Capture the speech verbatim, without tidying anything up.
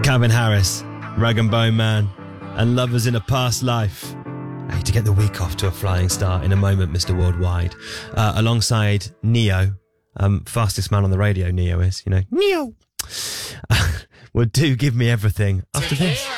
Calvin Harris, Rag and Bone Man, and Lovers in a Past Life. Hey, to get the week off to a flying start in a moment, Mister Worldwide. Uh, alongside Neo, um, fastest man on the radio, Neo is, you know. Neo! Well, do give me everything after this.